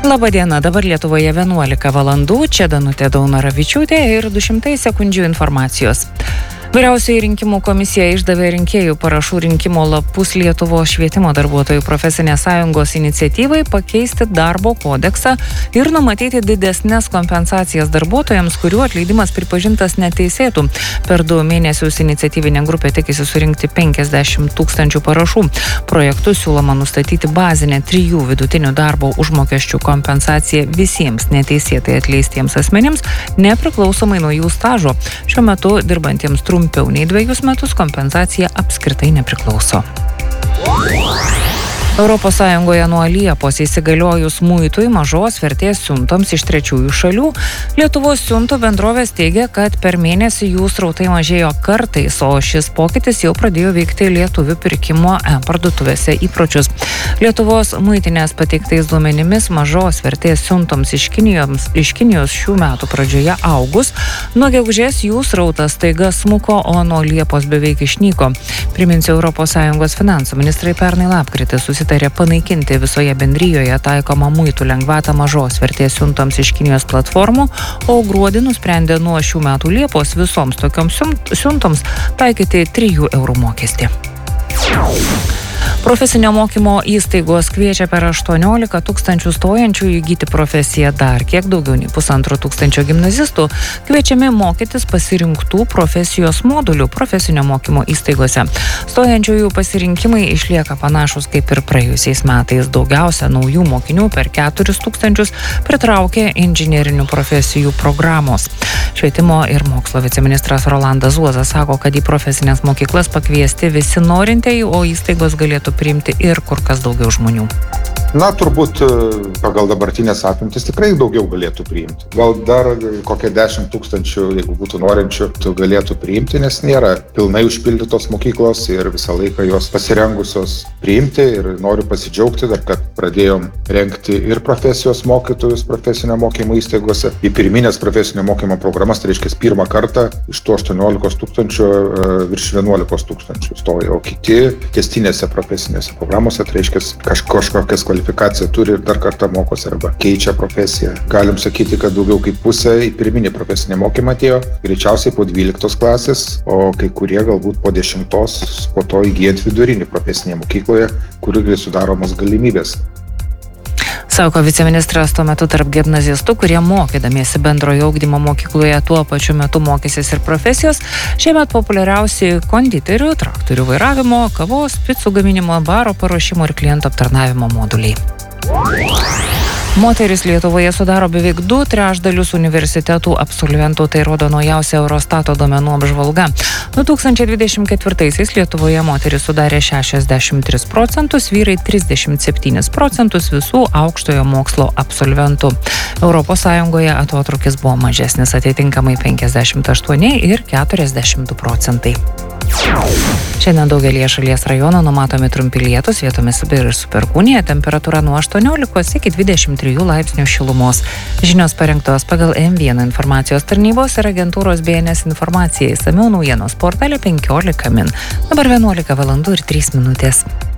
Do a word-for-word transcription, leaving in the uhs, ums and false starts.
Labadiena, dabar Lietuvoje vienuolika valandų, čia Danutė Daunaravičiūtė ir du šimtai sekundžių informacijos. Vyriausioji rinkimų komisija išdavė rinkėjų parašų rinkimo lapus Lietuvos švietimo darbuotojų profesinės sąjungos iniciatyvai pakeisti darbo kodeksą ir numatyti didesnės kompensacijas darbuotojams, kurių atleidimas pripažintas neteisėtų. Per du mėnesius iniciatyvinė grupė tikisi surinkti penkiasdešimt tūkstančių parašų. Projektu siūloma nustatyti bazinę trijų vidutinių darbo užmokesčių kompensaciją visiems neteisėtai atleistiems asmenims, nepriklausomai nuo jų stažo. Šiuo metu dirbantiems trumpiau Trumpiau nei dviejus metus kompensacija apskritai nepriklauso. Europos Sąjungoje nuo Liepos įsigaliojus muitui mažos vertės siuntoms iš trečiųjų šalių, Lietuvos siuntų bendrovės teigia, kad per mėnesį jų srautai mažėjo kartais, o šis pokytis jau pradėjo veikti lietuvių pirkimo e-parduotuvėse įpročius. Lietuvos muitinės pateiktais duomenimis mažos vertės siuntoms iš Kinijos, iš Kinijos šių metų pradžioje augus, nuo gegužės jų srautas staiga smuko, o nuo Liepos beveik išnyko. Priminsiu, Europos Sąjungos finansų ministrai pernai lapkritį susitarė panaikinti visoje bendrijoje taikomą muitų lengvatą mažos vertės siuntoms iš Kinijos platformų, o gruodį nusprendė nuo šių metų Liepos visoms tokioms siuntoms taikyti trijų eurų mokestį. Profesinio mokymo įstaigos kviečia per aštuoniolika tūkstančių stojančių įgyti profesiją, dar kiek daugiau nei pusantro tūkstančio gimnazistų kviečiami mokytis pasirinktų profesijos modulių profesinio mokymo įstaigose. Stojančiųjų pasirinkimai išlieka panašus kaip ir praėjusiais metais. Daugiausia naujų mokinių per keturis tūkstančius pritraukė inžinerinių profesijų programos. Švietimo ir mokslo viceministras Rolandas Zuozas sako, kad į profesinės mokyklas pakviesti visi norintieji, o įstaigos galėtų priimti ir kur kas daugiau žmonių. Na, turbūt pagal dabartinės apimtis tikrai daugiau galėtų priimti. Gal dar kokie dešimt tūkstančių, jeigu būtų norinčių, galėtų priimti, nes nėra pilnai užpildytos mokyklos ir visą laiką jos pasirengusios priimti. Ir noriu pasidžiaugti, kad pradėjom rengti ir profesijos mokytojus profesinio mokymo įstaigose, į pirminės profesinio mokymo programas, tai reiškia pirmą kartą iš tų aštuoniolikos tūkstančių virš vienuolikos tūkstančių stoja, o kiti tęstinėse profesinėse programose, tai reiškia kažkokias kvalifikaciją kvalifikaciją turi ir dar kartą mokosi arba keičia profesiją. Galim sakyti, kad daugiau kaip pusė į pirminį profesinį mokymą atėjo, greičiausiai po dvyliktos klasės, o kai kurie galbūt po dešimtos, po to įgyjant vidurinį profesinėje mokykloje, kur irgi sudaromos galimybės. Sako viceministras, tuo metu tarp gimnazistų, kurie mokydamiesi bendrojo ugdymo mokykloje tuo pačiu metu mokysis ir profesijos, šiemet populiariausi konditerių, traktorių vairavimo, kavos, picų gaminimo, baro paruošimo ir klientų aptarnavimo moduliai. Moteris Lietuvoje sudaro beveik du trečdalius universitetų absolventų, tai rodo naujausia Eurostato duomenų apžvalga. du tūkstančiai dvidešimt ketvirtaisiais Lietuvoje moteris sudarė šešiasdešimt tris procentus, vyrai trisdešimt septynis procentus visų aukštojo mokslo absolventų. Europos Sąjungoje atotrūkis buvo mažesnis, atitinkamai penkiasdešimt aštuoni ir keturiasdešimt du procentai. Šiandien daugelyje šalies rajonų numatomi trumpi lietūs, vietomis ir su perkūnija, temperatūra nuo aštuoniolikos iki dvidešimt trijų laipsnių šilumos. Žinios parengtos pagal M vienas informacijos tarnybos ir agentūros B N S informacija, išsamiau naujienos portale penkiolika min. Dabar vienuolika valandų ir trys minutės.